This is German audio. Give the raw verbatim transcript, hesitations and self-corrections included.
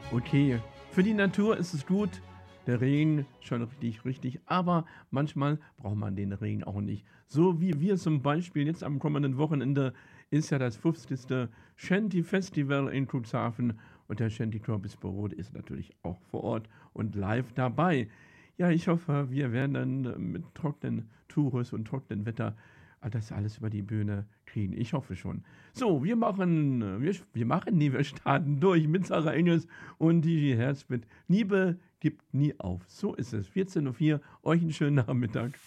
Okay, für die Natur ist es gut, der Regen schon richtig, richtig, aber manchmal braucht man den Regen auch nicht. So wie wir zum Beispiel jetzt am kommenden Wochenende ist ja das fünfzigste Shanty-Festival in Cuxhaven und der Shanty-Club Bisperode ist natürlich auch vor Ort und live dabei. Ja, ich hoffe, wir werden dann äh, mit trockenen Toures und trockenen Wetter äh, das alles über die Bühne kriegen. Ich hoffe schon. So, wir machen, äh, wir, wir machen, nee, wir starten durch mit Sarah Engels und D J Herz mit Liebe gibt nie auf. So ist es. vierzehn Uhr vier, euch einen schönen Nachmittag.